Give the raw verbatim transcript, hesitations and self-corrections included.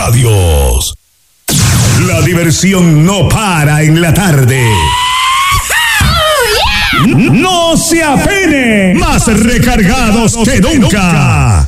radios. La diversión no para en la tarde. No se apene, más recargados que nunca.